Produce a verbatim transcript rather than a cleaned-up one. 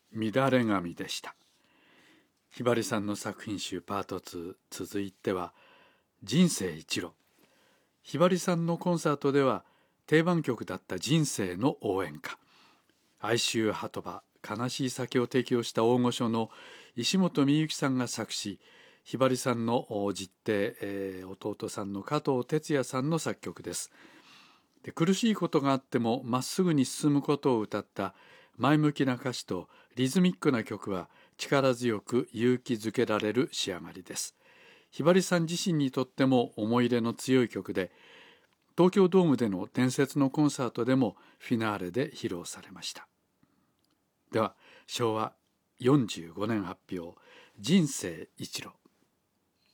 乱れ髪でした。ひばりさんの作品集パートツー、続いては人生一路。ひばりさんのコンサートでは定番曲だった人生の応援歌、哀愁鳩場、悲しい酒を提供した大御所の石本美由紀さんが作詞、ひばりさんの実弟、えー、弟さんの加藤哲也さんの作曲です。で、苦しいことがあってもまっすぐに進むことを歌った前向きな歌詞とリズミックな曲は力強く勇気づけられる仕上がりです。ひばりさん自身にとっても思い入れの強い曲で、東京ドームでの伝説のコンサートでもフィナーレで披露されました。では、しょうわよんじゅうごねん発表、人生一路。